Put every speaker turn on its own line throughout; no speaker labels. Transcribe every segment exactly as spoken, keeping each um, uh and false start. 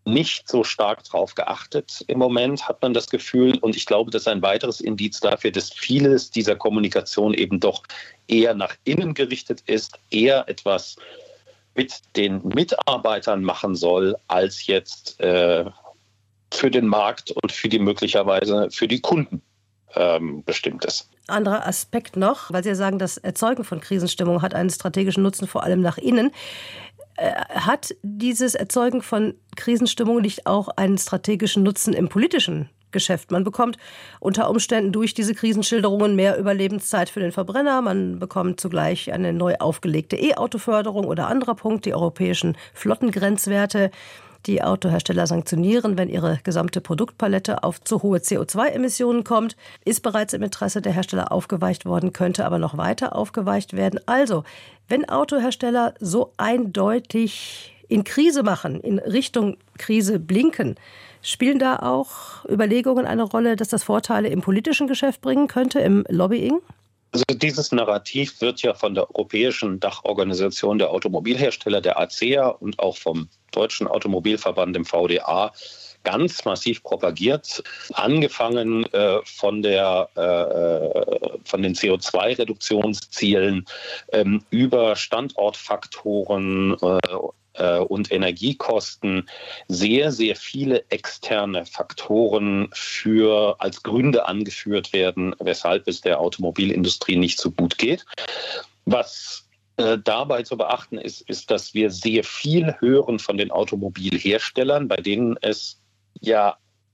nicht so stark drauf geachtet im Moment, hat man das Gefühl. Und ich glaube, das ist ein weiteres Indiz dafür, dass vieles dieser Kommunikation eben doch eher nach innen gerichtet ist, eher etwas mit den Mitarbeitern machen soll, als jetzt äh, für den Markt und für die möglicherweise für die Kunden ähm, bestimmt ist.
Anderer Aspekt noch, weil Sie ja sagen, das Erzeugen von Krisenstimmung hat einen strategischen Nutzen, vor allem nach innen. Hat dieses Erzeugen von Krisenstimmung nicht auch einen strategischen Nutzen im politischen Geschäft? Man bekommt unter Umständen durch diese Krisenschilderungen mehr Überlebenszeit für den Verbrenner. Man bekommt zugleich eine neu aufgelegte E-Auto-Förderung oder anderer Punkt, die europäischen Flottengrenzwerte. Die Autohersteller sanktionieren, wenn ihre gesamte Produktpalette auf zu hohe C O zwei Emissionen kommt. Ist bereits im Interesse der Hersteller aufgeweicht worden, könnte aber noch weiter aufgeweicht werden. Also, wenn Autohersteller so eindeutig in Krise machen, in Richtung Krise blinken, spielen da auch Überlegungen eine Rolle, dass das Vorteile im politischen Geschäft bringen könnte, im Lobbying?
Also dieses Narrativ wird ja von der Europäischen Dachorganisation der Automobilhersteller, der A C E A, und auch vom Deutschen Automobilverband, dem V D A, ganz massiv propagiert. Angefangen äh, von, der, äh, von den C O zwei Reduktionszielen ähm, über Standortfaktoren äh, und Energiekosten, sehr, sehr viele externe Faktoren für als Gründe angeführt werden, weshalb es der Automobilindustrie nicht so gut geht. Was äh, dabei zu beachten ist, ist, dass wir sehr viel hören von den Automobilherstellern, bei denen es ja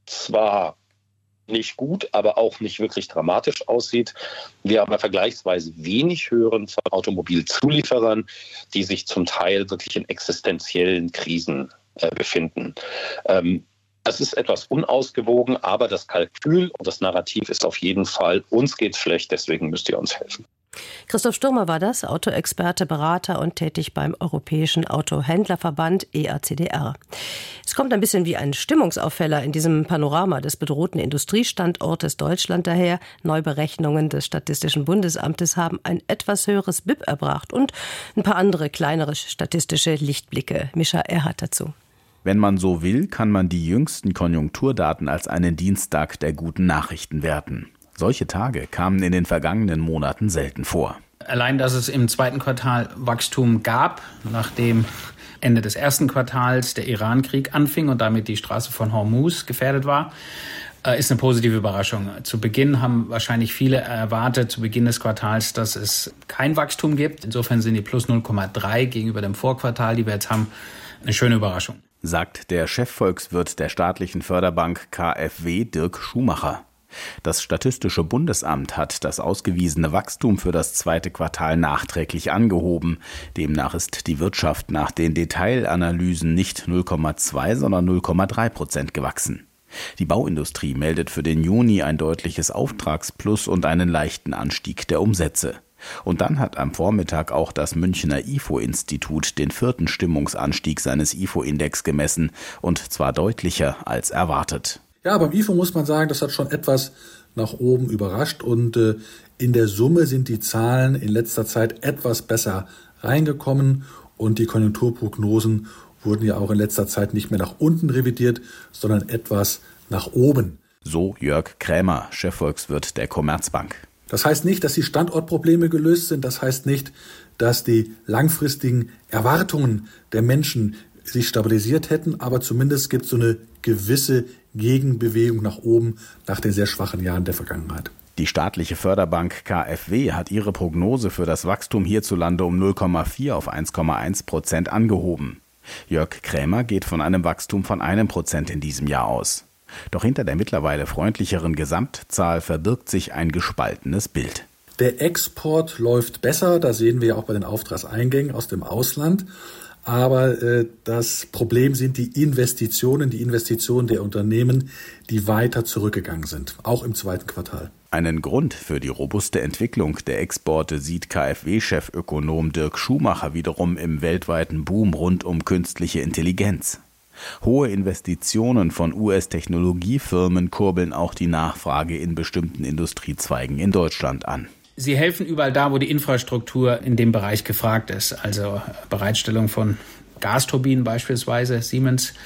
zwar nicht gut, aber auch nicht wirklich dramatisch aussieht. Wir aber vergleichsweise wenig hören von Automobilzulieferern, die sich zum Teil wirklich in existenziellen Krisen äh, befinden. Ähm, das ist etwas unausgewogen, aber das Kalkül und das Narrativ ist auf jeden Fall, uns geht's schlecht, deswegen müsst ihr uns helfen.
Christoph Stürmer war das, Autoexperte, Berater und tätig beim Europäischen Autohändlerverband E A C D R. Es kommt ein bisschen wie ein Stimmungsaufheller in diesem Panorama des bedrohten Industriestandortes Deutschland daher. Neuberechnungen des Statistischen Bundesamtes haben ein etwas höheres B I P erbracht und ein paar andere kleinere statistische Lichtblicke. Mischa Erhardt dazu.
Wenn man so will, kann man die jüngsten Konjunkturdaten als einen Dienstag der guten Nachrichten werten. Solche Tage kamen in den vergangenen Monaten selten vor.
Allein, dass es im zweiten Quartal Wachstum gab, nachdem Ende des ersten Quartals der Iran-Krieg anfing und damit die Straße von Hormuz gefährdet war, ist eine positive Überraschung. Zu Beginn haben wahrscheinlich viele erwartet, zu Beginn des Quartals, dass es kein Wachstum gibt. Insofern sind die plus null Komma drei gegenüber dem Vorquartal, die wir jetzt haben, eine schöne Überraschung.
Sagt der Chefvolkswirt der staatlichen Förderbank K f W, Dirk Schumacher. Das Statistische Bundesamt hat das ausgewiesene Wachstum für das zweite Quartal nachträglich angehoben. Demnach ist die Wirtschaft nach den Detailanalysen nicht null Komma zwei, sondern null Komma drei Prozent gewachsen. Die Bauindustrie meldet für den Juni ein deutliches Auftragsplus und einen leichten Anstieg der Umsätze. Und dann hat am Vormittag auch das Münchner I F O-Institut den vierten Stimmungsanstieg seines I F O-Index gemessen, und zwar deutlicher als erwartet.
Ja, beim I F O muss man sagen, das hat schon etwas nach oben überrascht, und äh, in der Summe sind die Zahlen in letzter Zeit etwas besser reingekommen, und die Konjunkturprognosen wurden ja auch in letzter Zeit nicht mehr nach unten revidiert, sondern etwas nach oben.
So Jörg Krämer, Chefvolkswirt der Commerzbank.
Das heißt nicht, dass die Standortprobleme gelöst sind. Das heißt nicht, dass die langfristigen Erwartungen der Menschen sich stabilisiert hätten. Aber zumindest gibt es so eine gewisse Gegenbewegung nach oben nach den sehr schwachen Jahren der Vergangenheit.
Die staatliche Förderbank K f W hat ihre Prognose für das Wachstum hierzulande um null Komma vier auf eins Komma eins Prozent angehoben. Jörg Krämer geht von einem Wachstum von einem Prozent in diesem Jahr aus. Doch hinter der mittlerweile freundlicheren Gesamtzahl verbirgt sich ein gespaltenes Bild.
Der Export läuft besser, da sehen wir ja auch bei den Auftragseingängen aus dem Ausland. Aber äh, das Problem sind die Investitionen, die Investitionen der Unternehmen, die weiter zurückgegangen sind, auch im zweiten Quartal.
Einen Grund für die robuste Entwicklung der Exporte sieht K f W-Chefökonom Dirk Schumacher wiederum im weltweiten Boom rund um künstliche Intelligenz. Hohe Investitionen von U S-Technologiefirmen kurbeln auch die Nachfrage in bestimmten Industriezweigen in Deutschland an.
Sie helfen überall da, wo die Infrastruktur in dem Bereich gefragt ist. Also Bereitstellung von Gasturbinen beispielsweise. Siemens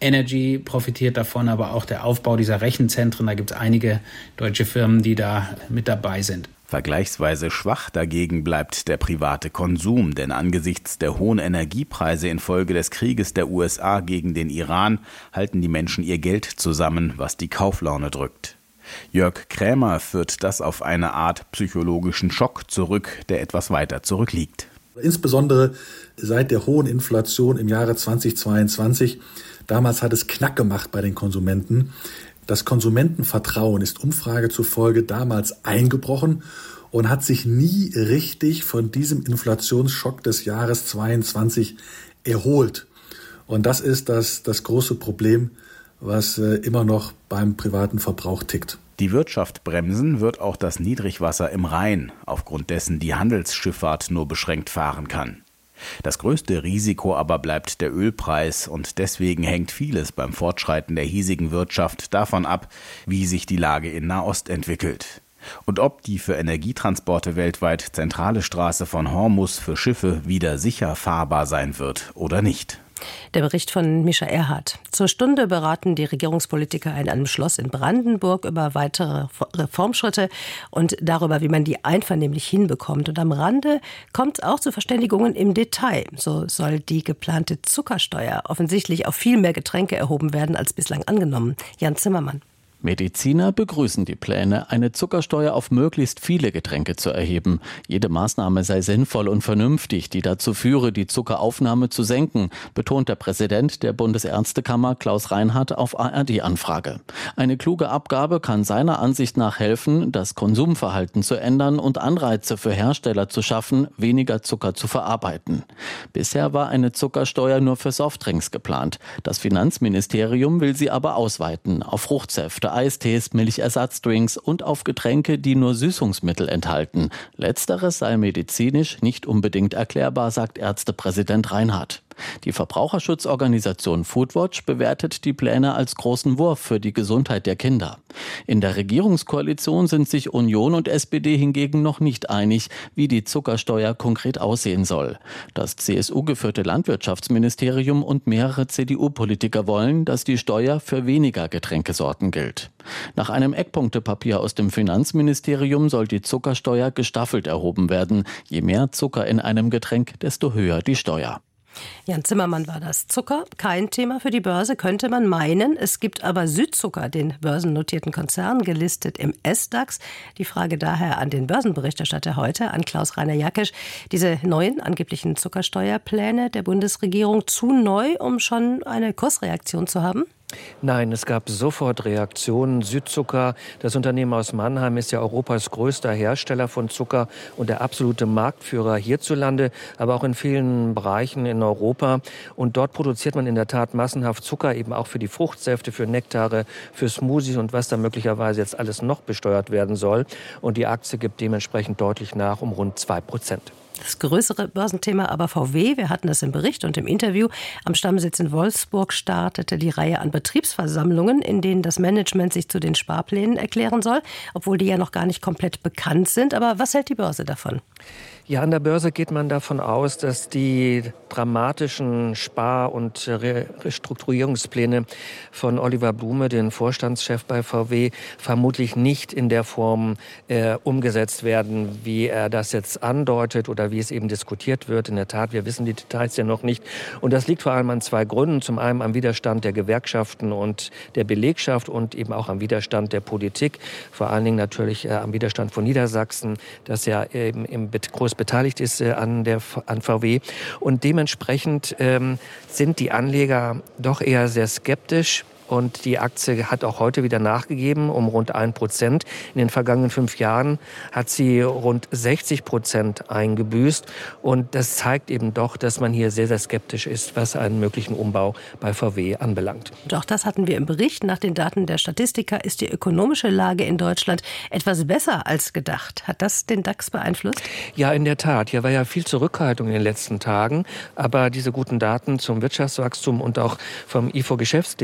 Energy profitiert davon, aber auch der Aufbau dieser Rechenzentren. Da gibt es einige deutsche Firmen, die da mit dabei sind.
Vergleichsweise schwach dagegen bleibt der private Konsum, denn angesichts der hohen Energiepreise infolge des Krieges der U S A gegen den Iran halten die Menschen ihr Geld zusammen, was die Kauflaune drückt. Jörg Krämer führt das auf eine Art psychologischen Schock zurück, der etwas weiter zurückliegt.
Insbesondere seit der hohen Inflation im Jahre zweitausendzweiundzwanzig. Damals hat es Knack gemacht bei den Konsumenten. Das Konsumentenvertrauen ist Umfrage zufolge damals eingebrochen und hat sich nie richtig von diesem Inflationsschock des Jahres zweiundzwanzig erholt. Und das ist das, das große Problem, was äh, immer noch beim privaten Verbrauch tickt.
Die Wirtschaft bremsen wird auch das Niedrigwasser im Rhein, aufgrund dessen die Handelsschifffahrt nur beschränkt fahren kann. Das größte Risiko aber bleibt der Ölpreis und deswegen hängt vieles beim Fortschreiten der hiesigen Wirtschaft davon ab, wie sich die Lage in Nahost entwickelt. Und ob die für Energietransporte weltweit zentrale Straße von Hormuz für Schiffe wieder sicher fahrbar sein wird oder nicht.
Der Bericht von Mischa Erhardt. Zur Stunde beraten die Regierungspolitiker in einem Schloss in Brandenburg über weitere Reformschritte und darüber, wie man die einvernehmlich hinbekommt. Und am Rande kommt es auch zu Verständigungen im Detail. So soll die geplante Zuckersteuer offensichtlich auf viel mehr Getränke erhoben werden als bislang angenommen. Jan Zimmermann.
Mediziner begrüßen die Pläne, eine Zuckersteuer auf möglichst viele Getränke zu erheben. Jede Maßnahme sei sinnvoll und vernünftig, die dazu führe, die Zuckeraufnahme zu senken, betont der Präsident der Bundesärztekammer Klaus Reinhardt auf A R D-Anfrage. Eine kluge Abgabe kann seiner Ansicht nach helfen, das Konsumverhalten zu ändern und Anreize für Hersteller zu schaffen, weniger Zucker zu verarbeiten. Bisher war eine Zuckersteuer nur für Softdrinks geplant. Das Finanzministerium will sie aber ausweiten auf Fruchtsäfte, Eistees, Milchersatzdrinks und auf Getränke, die nur Süßungsmittel enthalten. Letzteres sei medizinisch nicht unbedingt erklärbar, sagt Ärztepräsident Reinhardt. Die Verbraucherschutzorganisation Foodwatch bewertet die Pläne als großen Wurf für die Gesundheit der Kinder. In der Regierungskoalition sind sich Union und S P D hingegen noch nicht einig, wie die Zuckersteuer konkret aussehen soll. Das C S U-geführte Landwirtschaftsministerium und mehrere C D U-Politiker wollen, dass die Steuer für weniger Getränkesorten gilt. Nach einem Eckpunktepapier aus dem Finanzministerium soll die Zuckersteuer gestaffelt erhoben werden. Je mehr Zucker in einem Getränk, desto höher die Steuer.
Jan Zimmermann war das. Zucker, kein Thema für die Börse, könnte man meinen. Es gibt aber Südzucker, den börsennotierten Konzern, gelistet im S DAX. Die Frage daher an den Börsenberichterstatter heute, an Klaus-Rainer Jackisch. Diese neuen angeblichen Zuckersteuerpläne der Bundesregierung zu neu, um schon eine Kursreaktion zu haben?
Nein, es gab sofort Reaktionen. Südzucker, das Unternehmen aus Mannheim, ist ja Europas größter Hersteller von Zucker und der absolute Marktführer hierzulande, aber auch in vielen Bereichen in Europa. Und dort produziert man in der Tat massenhaft Zucker, eben auch für die Fruchtsäfte, für Nektare, für Smoothies und was da möglicherweise jetzt alles noch besteuert werden soll. Und die Aktie gibt dementsprechend deutlich nach um rund zwei Prozent.
Das größere Börsenthema aber V W, wir hatten das im Bericht und im Interview. Am Stammsitz in Wolfsburg startete die Reihe an Betriebsversammlungen, in denen das Management sich zu den Sparplänen erklären soll, obwohl die ja noch gar nicht komplett bekannt sind. Aber was hält die Börse davon?
Ja, an der Börse geht man davon aus, dass die dramatischen Spar- und Restrukturierungspläne von Oliver Blume, den Vorstandschef bei V W, vermutlich nicht in der Form äh, umgesetzt werden, wie er das jetzt andeutet oder wie es eben diskutiert wird. In der Tat, wir wissen die Details ja noch nicht. Und das liegt vor allem an zwei Gründen. Zum einen am Widerstand der Gewerkschaften und der Belegschaft und eben auch am Widerstand der Politik. Vor allen Dingen natürlich äh, am Widerstand von Niedersachsen, das ja eben im groß beteiligt ist äh, an, der, an V W. Und dementsprechend ähm, sind die Anleger doch eher sehr skeptisch. Und die Aktie hat auch heute wieder nachgegeben um rund ein Prozent. In den vergangenen fünf Jahren hat sie rund sechzig Prozent eingebüßt. Und das zeigt eben doch, dass man hier sehr, sehr skeptisch ist, was einen möglichen Umbau bei V W anbelangt.
Und auch das hatten wir im Bericht. Nach den Daten der Statistiker ist die ökonomische Lage in Deutschland etwas besser als gedacht. Hat das den DAX beeinflusst?
Ja, in der Tat. Hier war ja viel Zurückhaltung in den letzten Tagen. Aber diese guten Daten zum Wirtschaftswachstum und auch vom I F O-Geschäftsklima-Index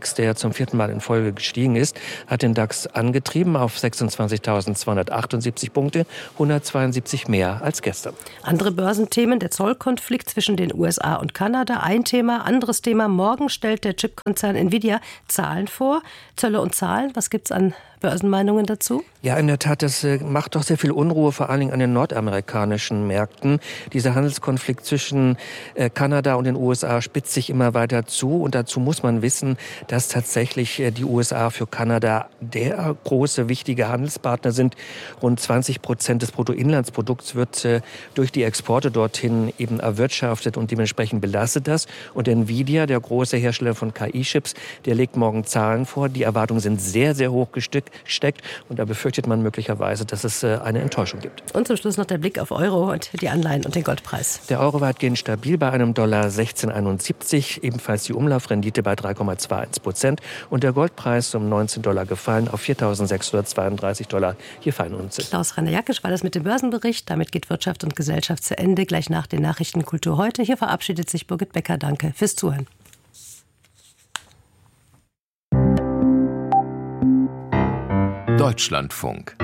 Index, der zum vierten Mal in Folge gestiegen ist, hat den DAX angetrieben auf sechsundzwanzigtausendzweihundertachtundsiebzig Punkte, hundertzweiundsiebzig mehr als gestern.
Andere Börsenthemen, der Zollkonflikt zwischen den U S A und Kanada, ein Thema. Anderes Thema, morgen stellt der Chipkonzern Nvidia Zahlen vor. Zölle und Zahlen, was gibt's an Börsenmeinungen dazu?
Ja, in der Tat, das äh, macht doch sehr viel Unruhe, vor allen Dingen an den nordamerikanischen Märkten. Dieser Handelskonflikt zwischen äh, Kanada und den U S A spitzt sich immer weiter zu. Und dazu muss man wissen, dass tatsächlich äh, die U S A für Kanada der große, wichtige Handelspartner sind. Rund zwanzig Prozent des Bruttoinlandsprodukts wird äh, durch die Exporte dorthin eben erwirtschaftet und dementsprechend belastet das. Und Nvidia, der große Hersteller von K I-Chips, der legt morgen Zahlen vor. Die Erwartungen sind sehr, sehr hoch gesteckt. Und da befürchtet man möglicherweise, dass es eine Enttäuschung gibt.
Und zum Schluss noch der Blick auf Euro und die Anleihen und den Goldpreis.
Der Euro weitgehend stabil bei einem Dollar sechzehn Komma einundsiebzig, ebenfalls die Umlaufrendite bei drei Komma einundzwanzig Prozent und der Goldpreis um neunzehn Dollar gefallen auf viertausendsechshundertzweiunddreißig Dollar je Feinunze.
Klaus Rainer-Jackisch war das mit dem Börsenbericht. Damit geht Wirtschaft und Gesellschaft zu Ende. Gleich nach den Nachrichten Kultur heute. Hier verabschiedet sich Birgit Becker. Danke fürs Zuhören.
Deutschlandfunk.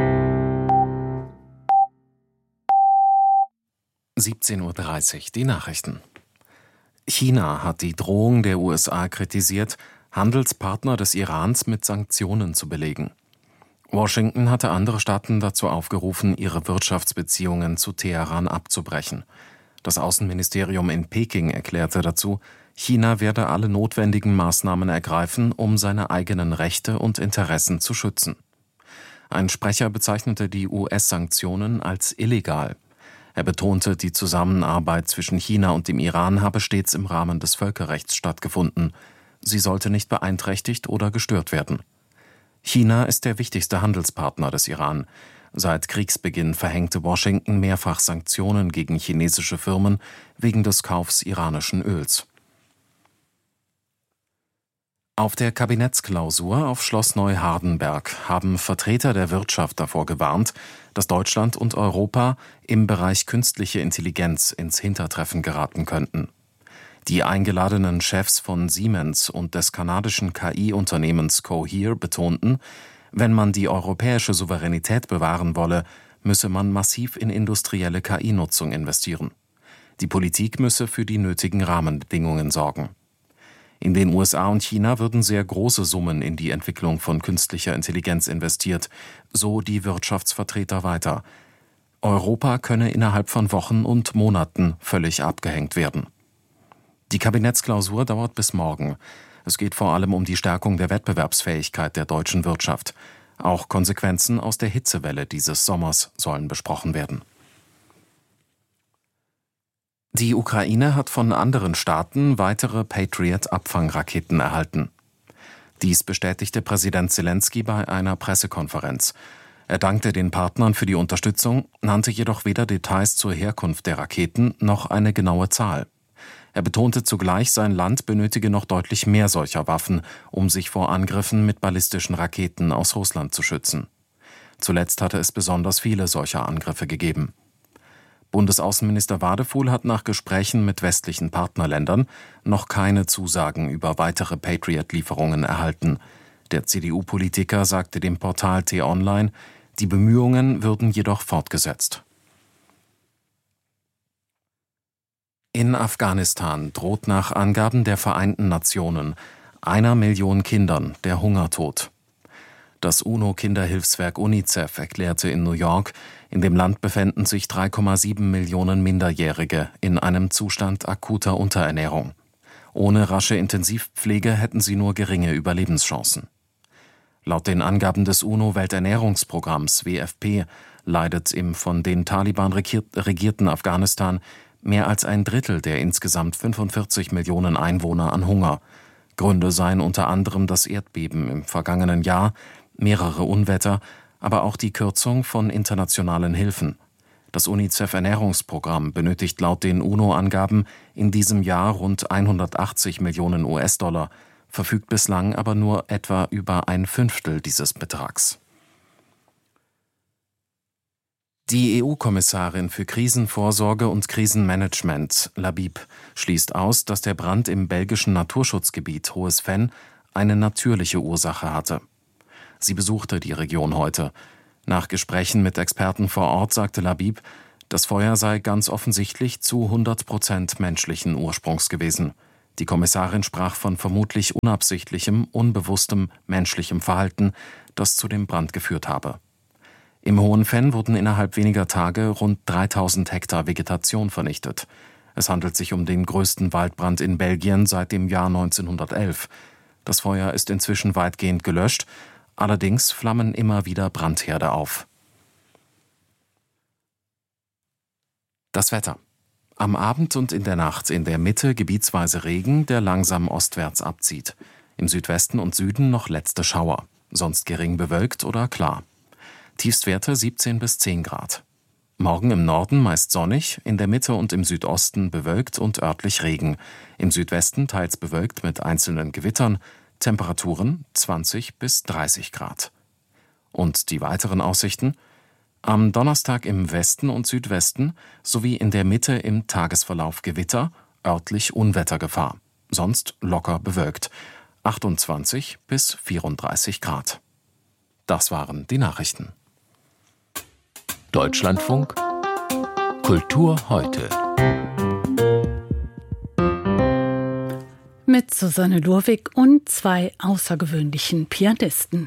siebzehn Uhr dreißig, die Nachrichten. China hat die Drohung der U S A kritisiert, Handelspartner des Irans mit Sanktionen zu belegen. Washington hatte andere Staaten dazu aufgerufen, ihre Wirtschaftsbeziehungen zu Teheran abzubrechen. Das Außenministerium in Peking erklärte dazu, China werde alle notwendigen Maßnahmen ergreifen, um seine eigenen Rechte und Interessen zu schützen. Ein Sprecher bezeichnete die U S-Sanktionen als illegal. Er betonte, die Zusammenarbeit zwischen China und dem Iran habe stets im Rahmen des Völkerrechts stattgefunden. Sie sollte nicht beeinträchtigt oder gestört werden. China ist der wichtigste Handelspartner des Iran. Seit Kriegsbeginn verhängte Washington mehrfach Sanktionen gegen chinesische Firmen wegen des Kaufs iranischen Öls. Auf der Kabinettsklausur auf Schloss Neuhardenberg haben Vertreter der Wirtschaft davor gewarnt, dass Deutschland und Europa im Bereich künstliche Intelligenz ins Hintertreffen geraten könnten. Die eingeladenen Chefs von Siemens und des kanadischen K I-Unternehmens Cohere betonten, wenn man die europäische Souveränität bewahren wolle, müsse man massiv in industrielle K I-Nutzung investieren. Die Politik müsse für die nötigen Rahmenbedingungen sorgen. In den U S A und China würden sehr große Summen in die Entwicklung von künstlicher Intelligenz investiert, so die Wirtschaftsvertreter weiter. Europa könne innerhalb von Wochen und Monaten völlig abgehängt werden. Die Kabinettsklausur dauert bis morgen. Es geht vor allem um die Stärkung der Wettbewerbsfähigkeit der deutschen Wirtschaft. Auch Konsequenzen aus der Hitzewelle dieses Sommers sollen besprochen werden. Die Ukraine hat von anderen Staaten weitere Patriot-Abfangraketen erhalten. Dies bestätigte Präsident Selenskyj bei einer Pressekonferenz. Er dankte den Partnern für die Unterstützung, nannte jedoch weder Details zur Herkunft der Raketen noch eine genaue Zahl. Er betonte zugleich, sein Land benötige noch deutlich mehr solcher Waffen, um sich vor Angriffen mit ballistischen Raketen aus Russland zu schützen. Zuletzt hatte es besonders viele solcher Angriffe gegeben. Bundesaußenminister Wadefuhl hat nach Gesprächen mit westlichen Partnerländern noch keine Zusagen über weitere Patriot-Lieferungen erhalten. Der C D U-Politiker sagte dem Portal T-Online, die Bemühungen würden jedoch fortgesetzt. In Afghanistan droht nach Angaben der Vereinten Nationen einer Million Kindern der Hungertod. Das UNO-Kinderhilfswerk UNICEF erklärte in New York, in dem Land befänden sich drei Komma sieben Millionen Minderjährige in einem Zustand akuter Unterernährung. Ohne rasche Intensivpflege hätten sie nur geringe Überlebenschancen. Laut den Angaben des UNO-Welternährungsprogramms W F P leidet im von den Taliban regierten Afghanistan mehr als ein Drittel der insgesamt fünfundvierzig Millionen Einwohner an Hunger. Gründe seien unter anderem das Erdbeben im vergangenen Jahr, mehrere Unwetter, aber auch die Kürzung von internationalen Hilfen. Das UNICEF-Ernährungsprogramm benötigt laut den UNO-Angaben in diesem Jahr rund hundertachtzig Millionen U S-Dollar, verfügt bislang aber nur etwa über ein Fünftel dieses Betrags. Die E U-Kommissarin für Krisenvorsorge und Krisenmanagement, Labib, schließt aus, dass der Brand im belgischen Naturschutzgebiet Hohes Venn eine natürliche Ursache hatte. Sie besuchte die Region heute. Nach Gesprächen mit Experten vor Ort sagte Labib, das Feuer sei ganz offensichtlich zu hundert Prozent menschlichen Ursprungs gewesen. Die Kommissarin sprach von vermutlich unabsichtlichem, unbewusstem menschlichem Verhalten, das zu dem Brand geführt habe. Im Hohen Venn wurden innerhalb weniger Tage rund dreitausend Hektar Vegetation vernichtet. Es handelt sich um den größten Waldbrand in Belgien seit dem Jahr neunzehnhundertelf. Das Feuer ist inzwischen weitgehend gelöscht, allerdings flammen immer wieder Brandherde auf. Das Wetter. Am Abend und in der Nacht in der Mitte gebietsweise Regen, der langsam ostwärts abzieht. Im Südwesten und Süden noch letzte Schauer, sonst gering bewölkt oder klar. Tiefstwerte siebzehn bis zehn Grad. Morgen im Norden meist sonnig, in der Mitte und im Südosten bewölkt und örtlich Regen. Im Südwesten teils bewölkt mit einzelnen Gewittern, Temperaturen zwanzig bis dreißig Grad. Und die weiteren Aussichten? Am Donnerstag im Westen und Südwesten sowie in der Mitte im Tagesverlauf Gewitter, örtlich Unwettergefahr. Sonst locker bewölkt. achtundzwanzig bis vierunddreißig Grad. Das waren die Nachrichten.
Deutschlandfunk Kultur heute.
Mit Susanne Lurwig und zwei außergewöhnlichen Pianisten.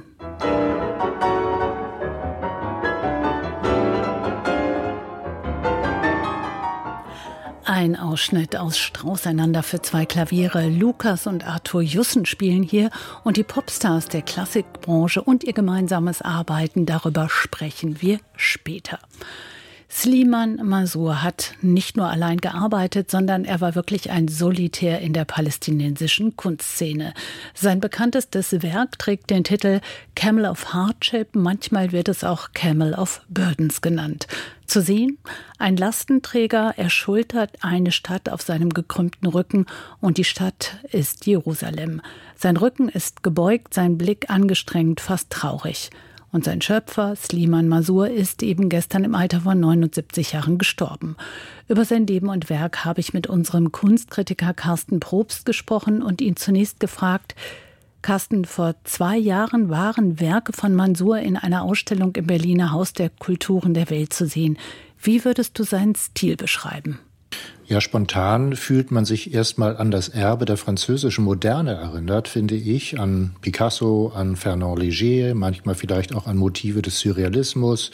Ein Ausschnitt aus Strauß einander für zwei Klaviere. Lukas und Arthur Jussen spielen hier und die Popstars der Klassikbranche und ihr gemeinsames Arbeiten, darüber sprechen wir später. Slimane Mansour hat nicht nur allein gearbeitet, sondern er war wirklich ein Solitär in der palästinensischen Kunstszene. Sein bekanntestes Werk trägt den Titel Camel of Hardship, manchmal wird es auch Camel of Burdens genannt. Zu sehen, ein Lastenträger, er schultert eine Stadt auf seinem gekrümmten Rücken und die Stadt ist Jerusalem. Sein Rücken ist gebeugt, sein Blick angestrengt, fast traurig. Und sein Schöpfer, Slimane Mansour, ist eben gestern im Alter von neunundsiebzig Jahren gestorben. Über sein Leben und Werk habe ich mit unserem Kunstkritiker Carsten Probst gesprochen und ihn zunächst gefragt: Carsten, vor zwei Jahren waren Werke von Mansour in einer Ausstellung im Berliner Haus der Kulturen der Welt zu sehen. Wie würdest du seinen Stil beschreiben?
Ja, spontan fühlt man sich erstmal an das Erbe der französischen Moderne erinnert, finde ich, an Picasso, an Fernand Léger, manchmal vielleicht auch an Motive des Surrealismus.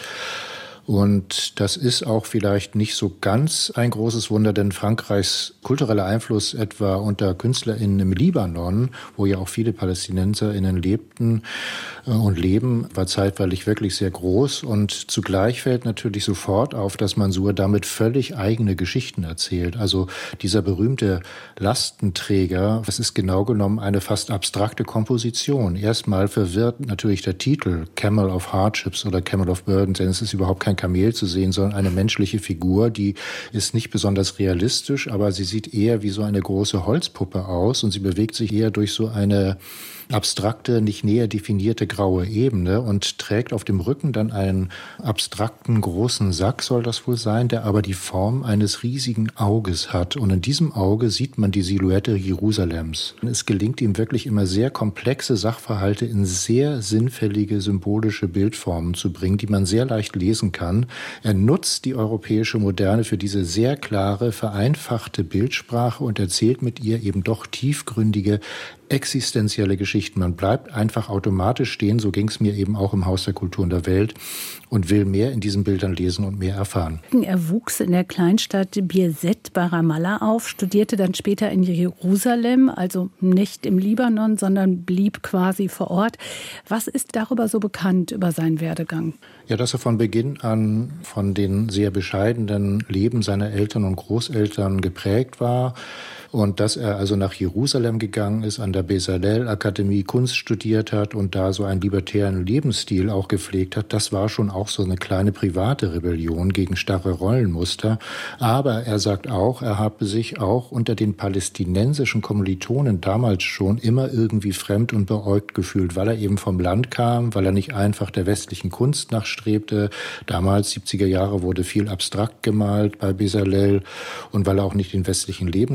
Und das ist auch vielleicht nicht so ganz ein großes Wunder, denn Frankreichs kultureller Einfluss etwa unter KünstlerInnen im Libanon, wo ja auch viele PalästinenserInnen lebten und leben, war zeitweilig wirklich sehr groß. Und zugleich fällt natürlich sofort auf, dass Mansour damit völlig eigene Geschichten erzählt. Also dieser berühmte Lastenträger, das ist genau genommen eine fast abstrakte Komposition. Erstmal verwirrt natürlich der Titel Camel of Hardships oder Camel of Burdens, denn es ist überhaupt kein Kamel zu sehen, sondern eine menschliche Figur, die ist nicht besonders realistisch, aber sie sieht eher wie so eine große Holzpuppe aus und sie bewegt sich eher durch so eine abstrakte, nicht näher definierte graue Ebene und trägt auf dem Rücken dann einen abstrakten großen Sack, soll das wohl sein, der aber die Form eines riesigen Auges hat. Und in diesem Auge sieht man die Silhouette Jerusalems. Es gelingt ihm wirklich immer sehr komplexe Sachverhalte in sehr sinnfällige symbolische Bildformen zu bringen, die man sehr leicht lesen kann. Er nutzt die europäische Moderne für diese sehr klare, vereinfachte Bildsprache und erzählt mit ihr eben doch tiefgründige, existenzielle Geschichten. Man bleibt einfach automatisch stehen, so ging es mir eben auch im Haus der Kulturen der Welt, und will mehr in diesen Bildern lesen und mehr erfahren.
Er wuchs in der Kleinstadt Birzeit bei Ramallah auf, studierte dann später in Jerusalem, also nicht im Libanon, sondern blieb quasi vor Ort. Was ist darüber so bekannt, über seinen Werdegang?
Ja, dass er von Beginn an von den sehr bescheidenen Leben seiner Eltern und Großeltern geprägt war. Und dass er also nach Jerusalem gegangen ist, an der Bezalel-Akademie Kunst studiert hat und da so einen libertären Lebensstil auch gepflegt hat, das war schon auch so eine kleine private Rebellion gegen starre Rollenmuster. Aber er sagt auch, er habe sich auch unter den palästinensischen Kommilitonen damals schon immer irgendwie fremd und beäugt gefühlt, weil er eben vom Land kam, weil er nicht einfach der westlichen Kunst nachstrebte. Damals, siebziger Jahre, wurde viel abstrakt gemalt bei Bezalel und weil er auch nicht den westlichen Lebensstil so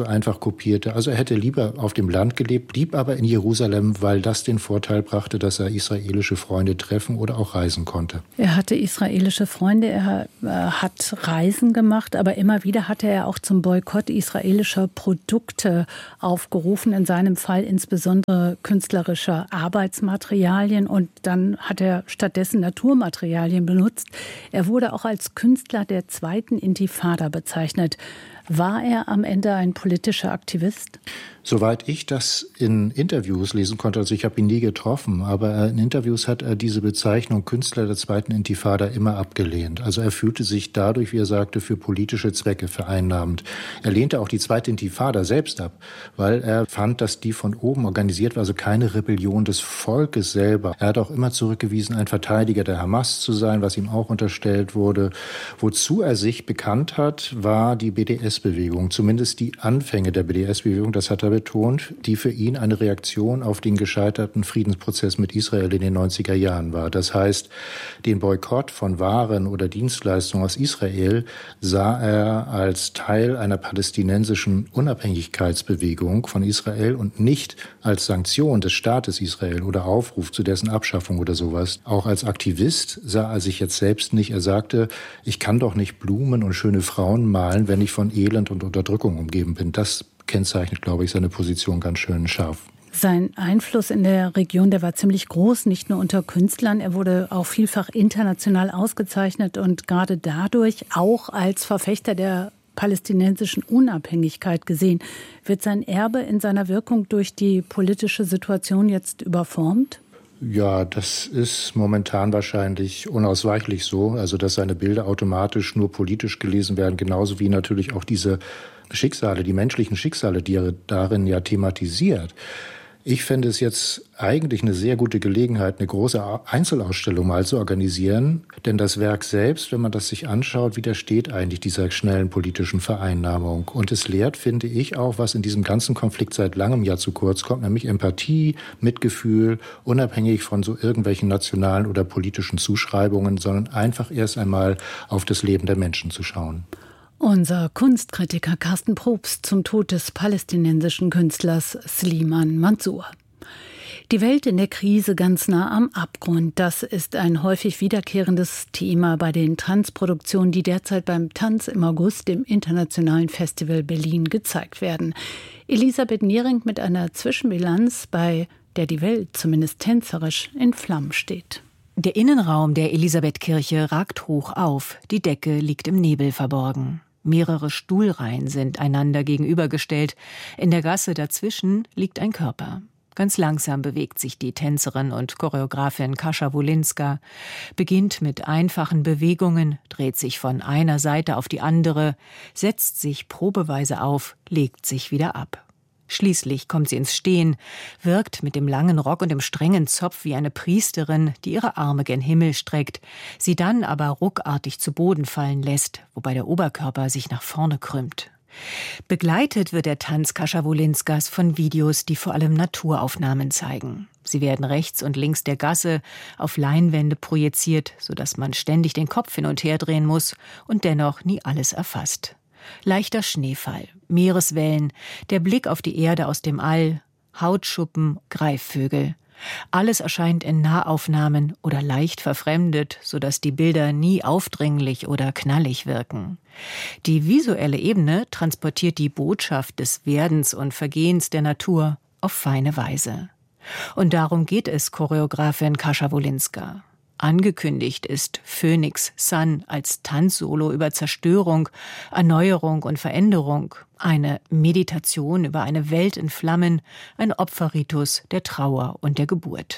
einfach kopierte. Also er hätte lieber auf dem Land gelebt, blieb aber in Jerusalem, weil das den Vorteil brachte, dass er israelische Freunde treffen oder auch reisen konnte.
Er hatte israelische Freunde, er äh, hat Reisen gemacht, aber immer wieder hatte er auch zum Boykott israelischer Produkte aufgerufen, in seinem Fall insbesondere künstlerischer Arbeitsmaterialien, und dann hat er stattdessen Naturmaterialien benutzt. Er wurde auch als Künstler der zweiten Intifada bezeichnet. War er am Ende ein politischer Aktivist?
Soweit ich das in Interviews lesen konnte, also ich habe ihn nie getroffen, aber in Interviews hat er diese Bezeichnung Künstler der zweiten Intifada immer abgelehnt. Also er fühlte sich dadurch, wie er sagte, für politische Zwecke vereinnahmt. Er lehnte auch die zweite Intifada selbst ab, weil er fand, dass die von oben organisiert war, also keine Rebellion des Volkes selber. Er hat auch immer zurückgewiesen, ein Verteidiger der Hamas zu sein, was ihm auch unterstellt wurde. Wozu er sich bekannt hat, war die B D S-Bewegung, zumindest die Anfänge der B D S-Bewegung, das hat er betont, die für ihn eine Reaktion auf den gescheiterten Friedensprozess mit Israel in den neunziger Jahren war. Das heißt, den Boykott von Waren oder Dienstleistungen aus Israel sah er als Teil einer palästinensischen Unabhängigkeitsbewegung von Israel und nicht als Sanktion des Staates Israel oder Aufruf zu dessen Abschaffung oder sowas. Auch als Aktivist sah er sich jetzt selbst nicht. Er sagte, ich kann doch nicht Blumen und schöne Frauen malen, wenn ich von Elend und Unterdrückung umgeben bin. Das kennzeichnet, glaube ich, seine Position ganz schön scharf.
Sein Einfluss in der Region, der war ziemlich groß, nicht nur unter Künstlern. Er wurde auch vielfach international ausgezeichnet und gerade dadurch auch als Verfechter der palästinensischen Unabhängigkeit gesehen. Wird sein Erbe in seiner Wirkung durch die politische Situation jetzt überformt?
Ja, das ist momentan wahrscheinlich unausweichlich so, also dass seine Bilder automatisch nur politisch gelesen werden, genauso wie natürlich auch diese Schicksale, die menschlichen Schicksale, die er darin ja thematisiert. Ich fände es jetzt eigentlich eine sehr gute Gelegenheit, eine große Einzelausstellung mal zu organisieren. Denn das Werk selbst, wenn man das sich anschaut, widersteht eigentlich dieser schnellen politischen Vereinnahmung. Und es lehrt, finde ich, auch, was in diesem ganzen Konflikt seit langem ja zu kurz kommt, nämlich Empathie, Mitgefühl, unabhängig von so irgendwelchen nationalen oder politischen Zuschreibungen, sondern einfach erst einmal auf das Leben der Menschen zu schauen.
Unser Kunstkritiker Carsten Probst zum Tod des palästinensischen Künstlers Sliman Mansour. Die Welt in der Krise ganz nah am Abgrund. Das ist ein häufig wiederkehrendes Thema bei den Tanzproduktionen, die derzeit beim Tanz im August im Internationalen Festival Berlin gezeigt werden. Elisabeth Niering mit einer Zwischenbilanz, bei der die Welt zumindest tänzerisch in Flammen steht.
Der Innenraum der Elisabethkirche ragt hoch auf, die Decke liegt im Nebel verborgen. Mehrere Stuhlreihen sind einander gegenübergestellt. In der Gasse dazwischen liegt ein Körper. Ganz langsam bewegt sich die Tänzerin und Choreografin Kasia Wolinska, beginnt mit einfachen Bewegungen, dreht sich von einer Seite auf die andere, setzt sich probeweise auf, legt sich wieder ab. Schließlich kommt sie ins Stehen, wirkt mit dem langen Rock und dem strengen Zopf wie eine Priesterin, die ihre Arme gen Himmel streckt, sie dann aber ruckartig zu Boden fallen lässt, wobei der Oberkörper sich nach vorne krümmt. Begleitet wird der Tanz Kasia Wolinskas von Videos, die vor allem Naturaufnahmen zeigen. Sie werden rechts und links der Gasse auf Leinwände projiziert, sodass man ständig den Kopf hin und her drehen muss und dennoch nie alles erfasst. Leichter Schneefall, Meereswellen, der Blick auf die Erde aus dem All, Hautschuppen, Greifvögel. Alles erscheint in Nahaufnahmen oder leicht verfremdet, sodass die Bilder nie aufdringlich oder knallig wirken. Die visuelle Ebene transportiert die Botschaft des Werdens und Vergehens der Natur auf feine Weise. Und darum geht es Choreografin Kasia Wolinska. Angekündigt ist Phoenix Sun als Tanzsolo über Zerstörung, Erneuerung und Veränderung, eine Meditation über eine Welt in Flammen, ein Opferritus der Trauer und der Geburt.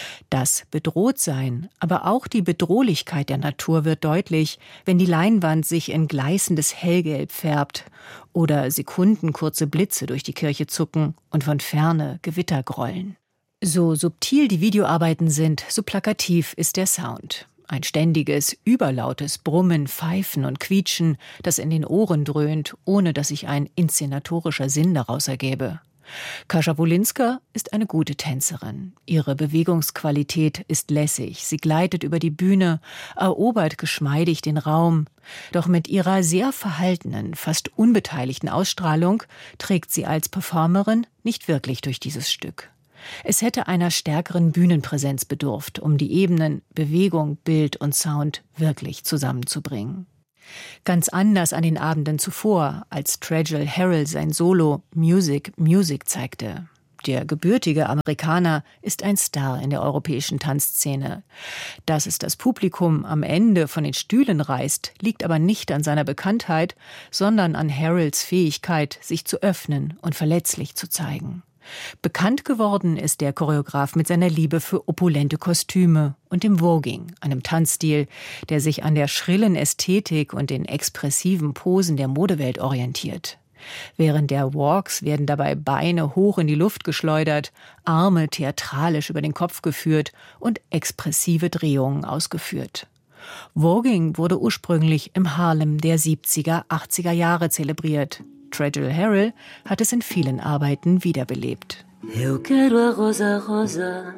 Das Bedrohtsein, aber auch die Bedrohlichkeit der Natur wird deutlich, wenn die Leinwand sich in gleißendes Hellgelb färbt oder sekundenkurze Blitze durch die Kirche zucken und von Ferne Gewitter grollen. So subtil die Videoarbeiten sind, so plakativ ist der Sound. Ein ständiges, überlautes Brummen, Pfeifen und Quietschen, das in den Ohren dröhnt, ohne dass sich ein inszenatorischer Sinn daraus ergäbe. Kasia Wolinska ist eine gute Tänzerin. Ihre Bewegungsqualität ist lässig. Sie gleitet über die Bühne, erobert geschmeidig den Raum. Doch mit ihrer sehr verhaltenen, fast unbeteiligten Ausstrahlung trägt sie als Performerin nicht wirklich durch dieses Stück. Es hätte einer stärkeren Bühnenpräsenz bedurft, um die Ebenen Bewegung, Bild und Sound wirklich zusammenzubringen. Ganz anders an den Abenden zuvor, als Tregel Harrell sein Solo Music, Music zeigte. Der gebürtige Amerikaner ist ein Star in der europäischen Tanzszene. Dass es das Publikum am Ende von den Stühlen reißt, liegt aber nicht an seiner Bekanntheit, sondern an Harrells Fähigkeit, sich zu öffnen und verletzlich zu zeigen. Bekannt geworden ist der Choreograf mit seiner Liebe für opulente Kostüme und dem Voguing, einem Tanzstil, der sich an der schrillen Ästhetik und den expressiven Posen der Modewelt orientiert. Während der Walks werden dabei Beine hoch in die Luft geschleudert, Arme theatralisch über den Kopf geführt und expressive Drehungen ausgeführt. Voguing wurde ursprünglich im Harlem der siebziger, achtziger Jahre zelebriert. Tregel Harrell hat es in vielen Arbeiten wiederbelebt.
Eu quero a rosa rosa.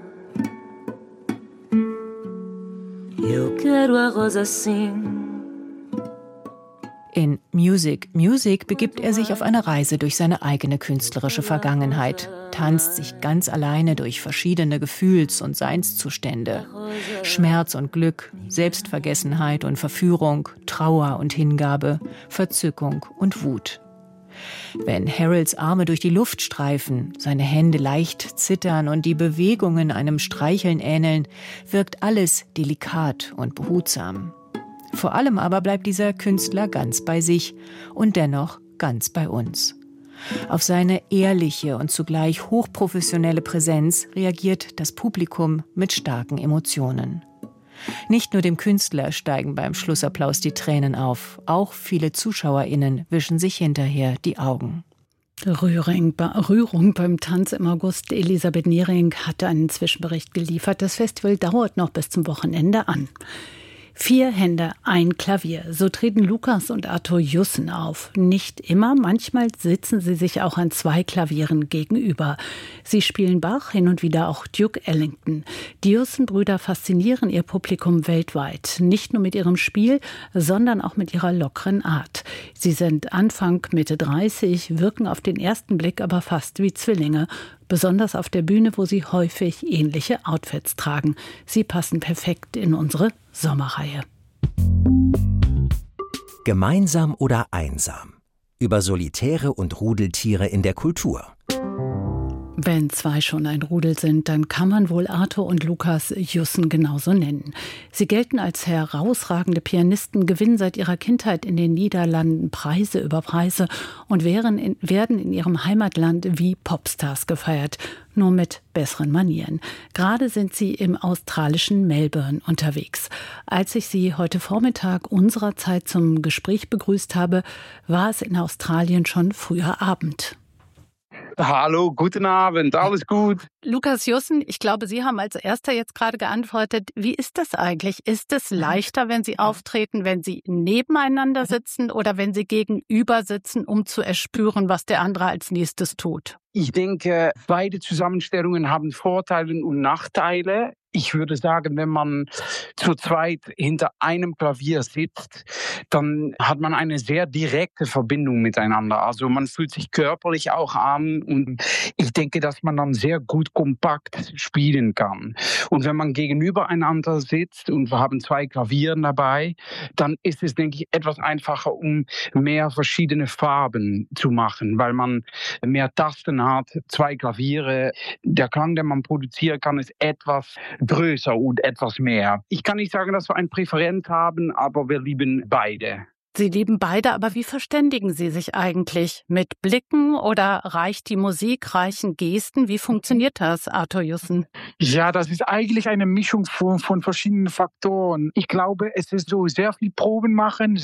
Eu quero a rosa sim.
In Music, Music begibt er sich auf eine Reise durch seine eigene künstlerische Vergangenheit, tanzt sich ganz alleine durch verschiedene Gefühls- und Seinszustände. Schmerz und Glück, Selbstvergessenheit und Verführung, Trauer und Hingabe, Verzückung und Wut. Wenn Harrells Arme durch die Luft streifen, seine Hände leicht zittern und die Bewegungen einem Streicheln ähneln, wirkt alles delikat und behutsam. Vor allem aber bleibt dieser Künstler ganz bei sich und dennoch ganz bei uns. Auf seine ehrliche und zugleich hochprofessionelle Präsenz reagiert das Publikum mit starken Emotionen. Nicht nur dem Künstler steigen beim Schlussapplaus die Tränen auf, auch viele ZuschauerInnen wischen sich hinterher die Augen.
Rühring, Rührung beim Tanz im August. Elisabeth Niering hatte einen Zwischenbericht geliefert. Das Festival dauert noch bis zum Wochenende an. Vier Hände, ein Klavier. So treten Lukas und Arthur Jussen auf. Nicht immer, manchmal sitzen sie sich auch an zwei Klavieren gegenüber. Sie spielen Bach, hin und wieder auch Duke Ellington. Die Jussen-Brüder faszinieren ihr Publikum weltweit. Nicht nur mit ihrem Spiel, sondern auch mit ihrer lockeren Art. Sie sind Anfang, Mitte dreißig, wirken auf den ersten Blick aber fast wie Zwillinge. Besonders auf der Bühne, wo sie häufig ähnliche Outfits tragen. Sie passen perfekt in unsere Sommerreihe.
Gemeinsam oder einsam? Über Solitäre und Rudeltiere in der Kultur.
Wenn zwei schon ein Rudel sind, dann kann man wohl Arthur und Lukas Jussen genauso nennen. Sie gelten als herausragende Pianisten, gewinnen seit ihrer Kindheit in den Niederlanden Preise über Preise und werden in, werden in ihrem Heimatland wie Popstars gefeiert, nur mit besseren Manieren. Gerade sind sie im australischen Melbourne unterwegs. Als ich sie heute Vormittag unserer Zeit zum Gespräch begrüßt habe, war es in Australien schon früher Abend.
Hallo, guten Abend, alles gut.
Lukas Jussen, ich glaube, Sie haben als Erster jetzt gerade geantwortet. Wie ist das eigentlich? Ist es leichter, wenn Sie auftreten, wenn Sie nebeneinander sitzen oder wenn Sie gegenüber sitzen, um zu erspüren, was der andere als nächstes tut?
Ich denke, beide Zusammenstellungen haben Vorteile und Nachteile. Ich würde sagen, wenn man zu zweit hinter einem Klavier sitzt, dann hat man eine sehr direkte Verbindung miteinander. Also man fühlt sich körperlich auch an und ich denke, dass man dann sehr gut kompakt spielen kann. Und wenn man gegenüber einander sitzt und wir haben zwei Klavieren dabei, dann ist es, denke ich, etwas einfacher, um mehr verschiedene Farben zu machen, weil man mehr Tasten hat, zwei Klaviere. Der Klang, den man produzieren kann, ist etwas größer und etwas mehr. Ich kann nicht sagen, dass wir eine Präferenz haben, aber wir lieben beide.
Sie lieben beide, aber wie verständigen Sie sich eigentlich? Mit Blicken oder reicht die Musik, reichen Gesten? Wie funktioniert das, Arthur Jussen?
Ja, das ist eigentlich eine Mischung von, von verschiedenen Faktoren. Ich glaube, es ist so sehr viel Proben machen, sehr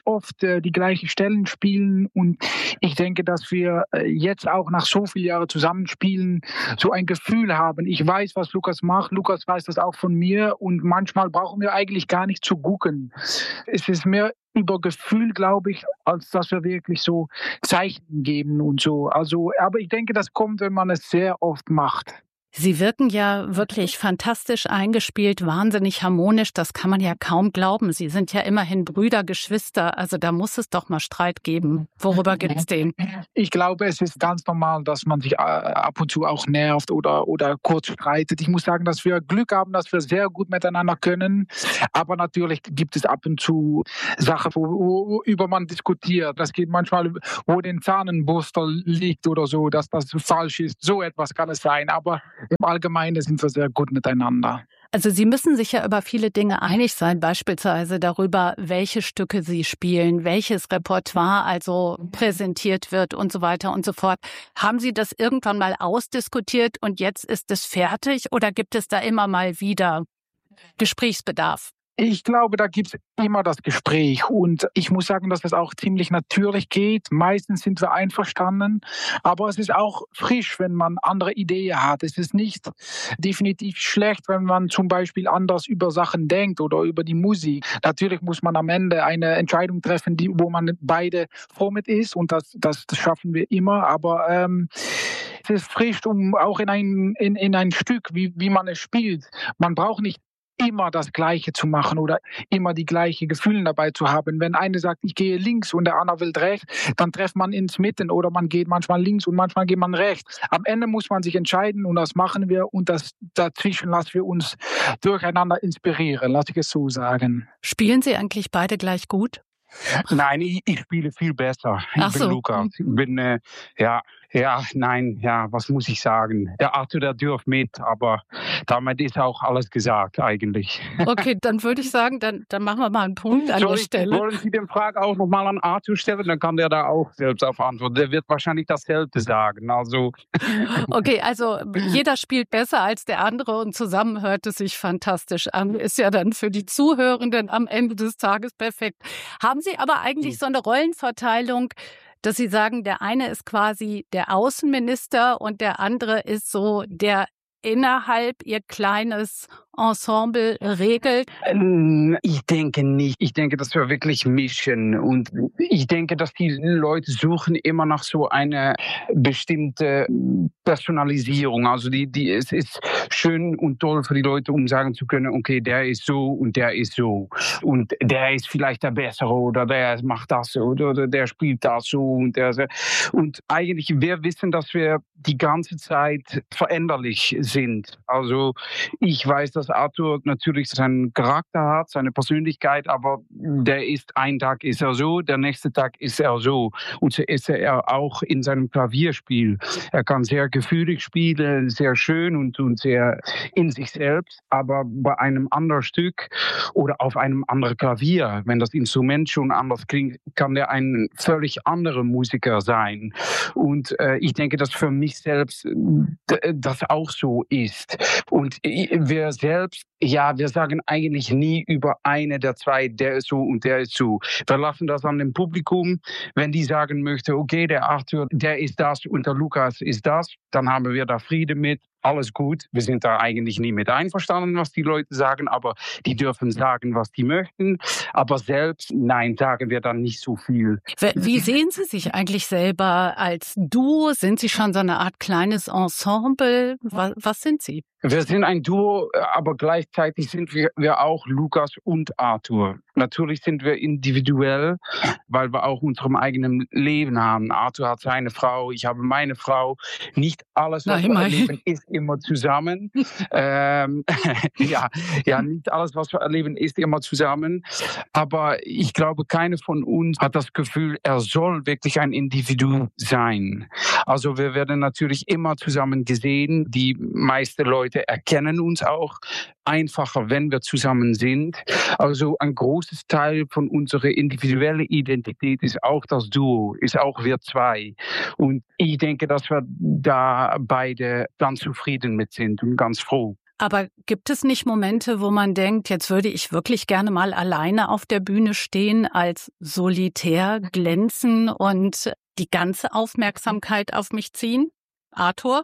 oft äh, die gleichen Stellen spielen. Und ich denke, dass wir äh, jetzt auch nach so vielen Jahren zusammenspielen, so ein Gefühl haben. Ich weiß, was Lukas macht. Lukas weiß das auch von mir. Und manchmal brauchen wir eigentlich gar nicht zu gucken. Es ist mehr über Gefühl, glaube ich, als dass wir wirklich so Zeichen geben und so. Also, aber ich denke, das kommt, wenn man es sehr oft macht.
Sie wirken ja wirklich fantastisch eingespielt, wahnsinnig harmonisch. Das kann man ja kaum glauben. Sie sind ja immerhin Brüder, Geschwister. Also da muss es doch mal Streit geben. Worüber gibt's den?
Ich glaube, es ist ganz normal, dass man sich ab und zu auch nervt oder, oder kurz streitet. Ich muss sagen, dass wir Glück haben, dass wir sehr gut miteinander können. Aber natürlich gibt es ab und zu Sachen, worüber man diskutiert. Das geht manchmal, wo den Zahnenburster liegt oder so, dass das falsch ist. So etwas kann es sein. Aber im Allgemeinen sind wir sehr gut miteinander.
Also Sie müssen sich ja über viele Dinge einig sein, beispielsweise darüber, welche Stücke Sie spielen, welches Repertoire also präsentiert wird und so weiter und so fort. Haben Sie das irgendwann mal ausdiskutiert und jetzt ist es fertig oder gibt es da immer mal wieder Gesprächsbedarf?
Ich glaube, da gibt es immer das Gespräch und ich muss sagen, dass es auch ziemlich natürlich geht. Meistens sind wir einverstanden, aber es ist auch frisch, wenn man andere Ideen hat. Es ist nicht definitiv schlecht, wenn man zum Beispiel anders über Sachen denkt oder über die Musik. Natürlich muss man am Ende eine Entscheidung treffen, die, wo man beide froh mit ist und das, das, das schaffen wir immer, aber ähm, es ist frisch, um auch in ein, in, in ein Stück, wie, wie man es spielt. Man braucht nicht immer das Gleiche zu machen oder immer die gleichen Gefühle dabei zu haben. Wenn einer sagt, ich gehe links und der andere will rechts, dann trifft man ins Mitten oder man geht manchmal links und manchmal geht man rechts. Am Ende muss man sich entscheiden und das machen wir und das dazwischen lassen wir uns durcheinander inspirieren, lasse ich es so sagen.
Spielen Sie eigentlich beide gleich gut?
Nein, ich, ich spiele viel besser. Ich
Ach
bin
so.
Lukas. Ich bin, äh, ja, ja, nein, ja, was muss ich sagen? Der Arthur, der dürft mit, aber damit ist auch alles gesagt eigentlich.
Okay, dann würde ich sagen, dann, dann machen wir mal einen Punkt an
Soll
der
ich,
Stelle.
Wollen Sie den Frage auch nochmal an Arthur stellen? Dann kann der da auch selbst auf antworten. Der wird wahrscheinlich dasselbe sagen. Also.
Okay, also jeder spielt besser als der andere und zusammen hört es sich fantastisch an. Ist ja dann für die Zuhörenden am Ende des Tages perfekt. Haben Sie aber eigentlich so eine Rollenverteilung, dass Sie sagen, der eine ist quasi der Außenminister und der andere ist so der innerhalb Ihr kleines Ensemble regelt?
Ich denke nicht. Ich denke, dass wir wirklich mischen. Und ich denke, dass die Leute suchen immer nach so einer bestimmte Personalisierung. Also die, die, es ist schön und toll für die Leute, um sagen zu können, okay, der ist so und der ist so. Und der ist vielleicht der Bessere oder der macht das so oder, oder der spielt das so. Und, der, und eigentlich, wir wissen, dass wir die ganze Zeit veränderlich sind. Also ich weiß, dass Arthur natürlich seinen Charakter hat, seine Persönlichkeit, aber der ist, ein Tag ist er so, der nächste Tag ist er so. Und so ist er auch in seinem Klavierspiel. Er kann sehr gefühlig spielen, sehr schön und, und sehr in sich selbst, aber bei einem anderen Stück oder auf einem anderen Klavier, wenn das Instrument schon anders klingt, kann der ein völlig anderer Musiker sein. Und äh, ich denke, dass für mich selbst d- das auch so ist. Und wir selbst, ja, wir sagen eigentlich nie über eine der zwei, der ist so und der ist so. Wir lassen das an dem Publikum. Wenn die sagen möchte, okay, der Arthur, der ist das und der Lukas ist das, dann haben wir da Friede mit. Alles gut. Wir sind da eigentlich nie mit einverstanden, was die Leute sagen, aber die dürfen sagen, was die möchten. Aber selbst, nein, sagen wir dann nicht so viel.
Wie sehen Sie sich eigentlich selber als Duo? Sind Sie schon so eine Art kleines Ensemble? Was, was sind Sie?
Wir sind ein Duo, aber gleichzeitig sind wir, wir auch Lukas und Arthur. Natürlich sind wir individuell, weil wir auch unserem eigenen Leben haben. Arthur hat seine Frau, ich habe meine Frau. Nicht alles, was
Nein,
wir erleben, ist immer zusammen. ähm, ja, ja, nicht alles, was wir erleben, ist immer zusammen. Aber ich glaube, keiner von uns hat das Gefühl, er soll wirklich ein Individuum sein. Also wir werden natürlich immer zusammen gesehen. Die meisten Leute erkennen uns auch einfacher, wenn wir zusammen sind. Also ein großes Teil von unserer individuellen Identität ist auch das Duo, ist auch wir zwei. Und ich denke, dass wir da beide ganz zufrieden mit sind und ganz froh.
Aber gibt es nicht Momente, wo man denkt, jetzt würde ich wirklich gerne mal alleine auf der Bühne stehen, als solitär glänzen und die ganze Aufmerksamkeit auf mich ziehen? Arthur?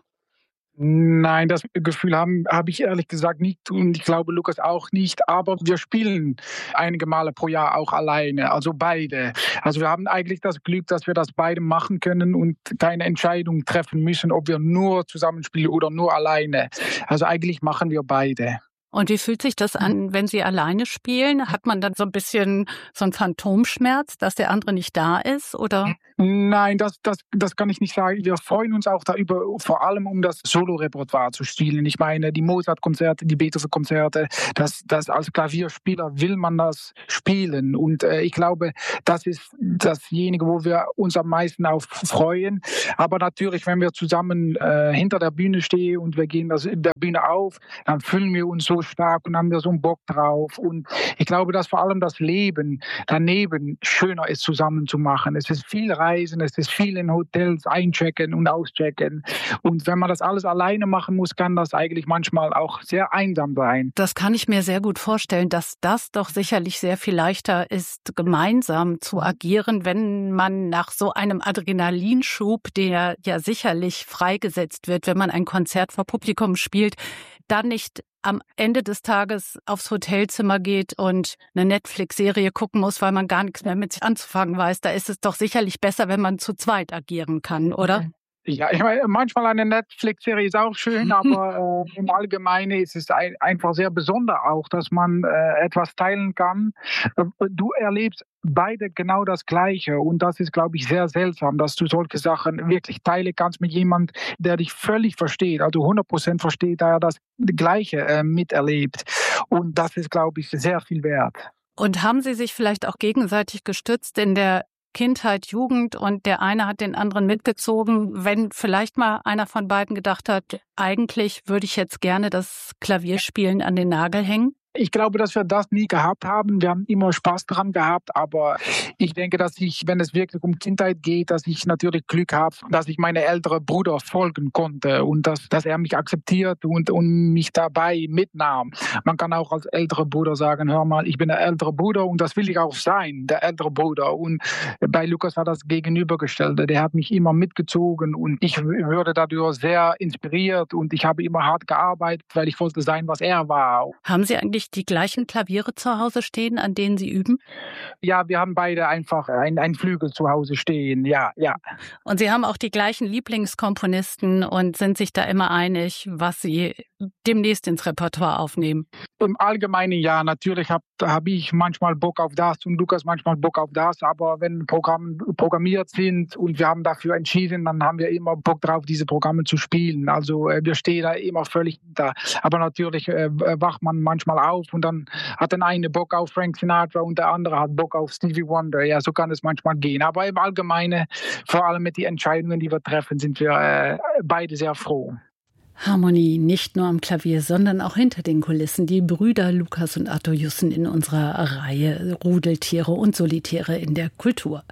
Nein, das Gefühl habe hab ich ehrlich gesagt nicht und ich glaube Lukas auch nicht, aber wir spielen einige Male pro Jahr auch alleine, also beide. Also wir haben eigentlich das Glück, dass wir das beide machen können und keine Entscheidung treffen müssen, ob wir nur zusammen spielen oder nur alleine. Also eigentlich machen wir beide.
Und wie fühlt sich das an, wenn Sie alleine spielen? Hat man dann so ein bisschen so einen Phantomschmerz, dass der andere nicht da ist, oder?
Nein, das, das, das kann ich nicht sagen. Wir freuen uns auch darüber, vor allem um das Solo-Repertoire zu spielen. Ich meine, die Mozart-Konzerte, die Beethoven-Konzerte, das, das als Klavierspieler will man das spielen. Und äh, ich glaube, das ist dasjenige, wo wir uns am meisten auf freuen. Aber natürlich, wenn wir zusammen äh, hinter der Bühne stehen und wir gehen das, der Bühne auf, dann fühlen wir uns so stark und haben wir so einen Bock drauf. Und ich glaube, dass vor allem das Leben daneben schöner ist, zusammen zu machen. Es ist viel Reisen, es ist viel in Hotels einchecken und auschecken. Und wenn man das alles alleine machen muss, kann das eigentlich manchmal auch sehr einsam sein.
Das kann ich mir sehr gut vorstellen, dass das doch sicherlich sehr viel leichter ist, gemeinsam zu agieren, wenn man nach so einem Adrenalinschub, der ja sicherlich freigesetzt wird, wenn man ein Konzert vor Publikum spielt, dann nicht am Ende des Tages aufs Hotelzimmer geht und eine Netflix-Serie gucken muss, weil man gar nichts mehr mit sich anzufangen weiß. Da ist es doch sicherlich besser, wenn man zu zweit agieren kann, oder?
Ja, ich meine, manchmal eine Netflix-Serie ist auch schön, aber äh, im Allgemeinen ist es ein, einfach sehr besonders auch, dass man äh, etwas teilen kann. Du erlebst beide genau das Gleiche und das ist, glaube ich, sehr seltsam, dass du solche Sachen wirklich teilen kannst mit jemandem, der dich völlig versteht, also hundert Prozent versteht, da er das Gleiche äh, miterlebt. Und das ist, glaube ich, sehr viel wert.
Und haben Sie sich vielleicht auch gegenseitig gestützt in der Kindheit, Jugend und der eine hat den anderen mitgezogen, wenn vielleicht mal einer von beiden gedacht hat, eigentlich würde ich jetzt gerne das Klavierspielen an den Nagel hängen?
Ich glaube, dass wir das nie gehabt haben. Wir haben immer Spaß dran gehabt, aber ich denke, dass ich, wenn es wirklich um Kindheit geht, dass ich natürlich Glück habe, dass ich meinem älteren Bruder folgen konnte und dass, dass er mich akzeptiert und, und mich dabei mitnahm. Man kann auch als älterer Bruder sagen, hör mal, ich bin der ältere Bruder und das will ich auch sein, der ältere Bruder. Und bei Lukas war das gegenübergestellt. Der hat mich immer mitgezogen und ich wurde dadurch sehr inspiriert und ich habe immer hart gearbeitet, weil ich wollte sein, was er war.
Haben Sie eigentlich die gleichen Klaviere zu Hause stehen, an denen Sie üben?
Ja, wir haben beide einfach ein, ein Flügel zu Hause stehen, ja, ja.
Und Sie haben auch die gleichen Lieblingskomponisten und sind sich da immer einig, was Sie demnächst ins Repertoire aufnehmen?
Im Allgemeinen ja, natürlich habe hab ich manchmal Bock auf das und Lukas manchmal Bock auf das, aber wenn Programme programmiert sind und wir haben dafür entschieden, dann haben wir immer Bock drauf, diese Programme zu spielen. Also äh, wir stehen da immer völlig da. Aber natürlich äh, wacht man manchmal auf und dann hat der eine Bock auf Frank Sinatra und der andere hat Bock auf Stevie Wonder. Ja, so kann es manchmal gehen. Aber im Allgemeinen, vor allem mit den Entscheidungen, die wir treffen, sind wir äh, beide sehr froh.
Harmonie nicht nur am Klavier, sondern auch hinter den Kulissen. Die Brüder Lukas und Arthur Jussen in unserer Reihe Rudeltiere und Solitäre in der Kultur.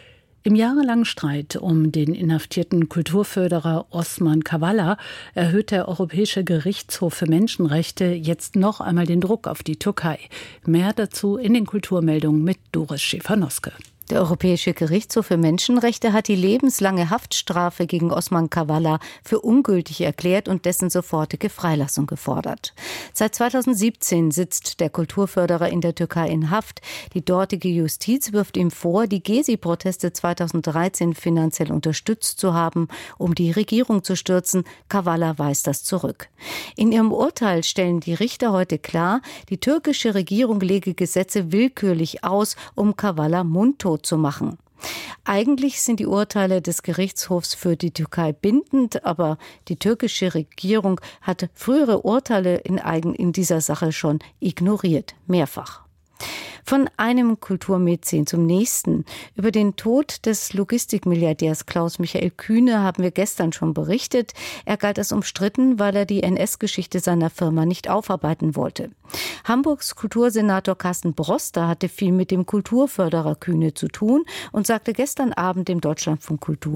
Im jahrelangen Streit um den inhaftierten Kulturförderer Osman Kavala erhöht der Europäische Gerichtshof für Menschenrechte jetzt noch einmal den Druck auf die Türkei. Mehr dazu in den Kulturmeldungen mit Doris Schäfer-Noske.
Der Europäische Gerichtshof für Menschenrechte hat die lebenslange Haftstrafe gegen Osman Kavala für ungültig erklärt und dessen sofortige Freilassung gefordert. Seit zweitausendsiebzehn sitzt der Kulturförderer in der Türkei in Haft. Die dortige Justiz wirft ihm vor, die Gezi-Proteste zweitausenddreizehn finanziell unterstützt zu haben, um die Regierung zu stürzen. Kavala weist das zurück. In ihrem Urteil stellen die Richter heute klar, die türkische Regierung lege Gesetze willkürlich aus, um Kavala mundtot zu machen. Eigentlich sind die Urteile des Gerichtshofs für die Türkei bindend, aber die türkische Regierung hat frühere Urteile in, eigen, in dieser Sache schon ignoriert, mehrfach. Von einem Kulturmäzen zum nächsten. Über den Tod des Logistikmilliardärs Klaus-Michael Kühne haben wir gestern schon berichtet. Er galt als umstritten, weil er die N S-Geschichte seiner Firma nicht aufarbeiten wollte. Hamburgs Kultursenator Carsten Broster hatte viel mit dem Kulturförderer Kühne zu tun und sagte gestern Abend im Deutschlandfunk Kultur: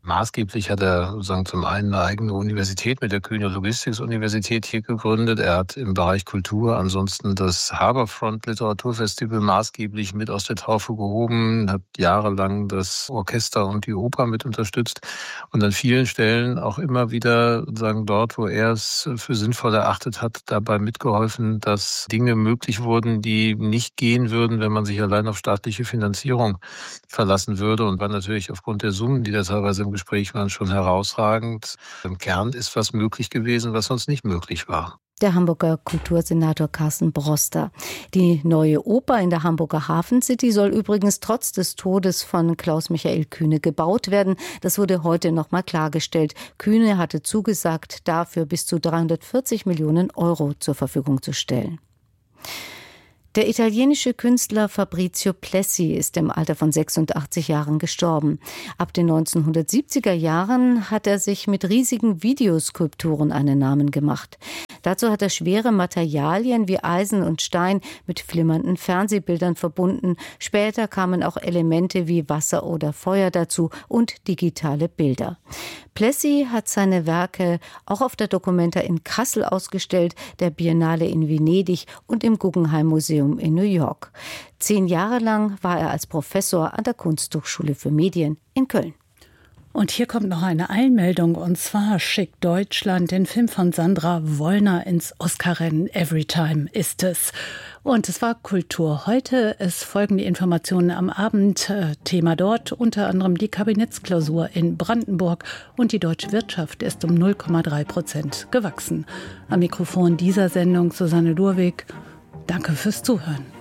Maßgeblich hat er sozusagen zum einen eine eigene Universität mit der Kühne Logistics Universität hier gegründet. Er hat im Bereich Kultur ansonsten das Harbourfront Literaturfestival maßgeblich mit aus der Taufe gehoben, hat jahrelang das Orchester und die Oper mit unterstützt und an vielen Stellen auch immer wieder sozusagen dort, wo er es für sinnvoll erachtet hat, dabei mitgeholfen, dass Dinge möglich wurden, die nicht gehen würden, wenn man sich allein auf staatliche Finanzierung verlassen würde, und war natürlich aufgrund der Summen, die da teilweise im Gespräch waren, schon herausragend. Im Kern ist was möglich gewesen, was sonst nicht möglich war.
Der Hamburger Kultursenator Carsten Broster. Die neue Oper in der Hamburger Hafen City soll übrigens trotz des Todes von Klaus-Michael Kühne gebaut werden. Das wurde heute nochmal klargestellt. Kühne hatte zugesagt, dafür bis zu dreihundertvierzig Millionen Euro zur Verfügung zu stellen. Der italienische Künstler Fabrizio Plessi ist im Alter von sechsundachtzig Jahren gestorben. Ab den neunzehnhundertsiebziger Jahren hat er sich mit riesigen Videoskulpturen einen Namen gemacht. Dazu hat er schwere Materialien wie Eisen und Stein mit flimmernden Fernsehbildern verbunden. Später kamen auch Elemente wie Wasser oder Feuer dazu und digitale Bilder. Plessi hat seine Werke auch auf der Documenta in Kassel ausgestellt, der Biennale in Venedig und im Guggenheim Museum in New York. Zehn Jahre lang war er als Professor an der Kunsthochschule für Medien in Köln.
Und hier kommt noch eine Einmeldung, und zwar schickt Deutschland den Film von Sandra Wollner ins Oscar-Rennen. Everytime ist es. Und es war Kultur heute. Es folgen die Informationen am Abend. Thema dort unter anderem die Kabinettsklausur in Brandenburg, und die deutsche Wirtschaft ist um null Komma drei Prozent gewachsen. Am Mikrofon dieser Sendung Susanne Durwig. Danke fürs Zuhören.